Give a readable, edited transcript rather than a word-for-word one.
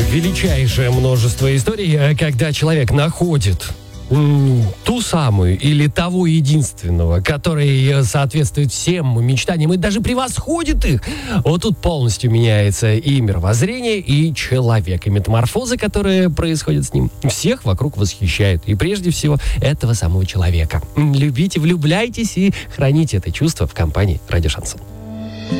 величайшее множество историй, когда человек находит ту самую или того единственного, который соответствует всем мечтаниям и даже превосходит их. Вот тут полностью меняется и мировоззрение, и человек, и метаморфозы, которые происходят с ним. Всех вокруг восхищают. И прежде всего этого самого человека. Любите, влюбляйтесь и храните это чувство в компании «Радио Шансон».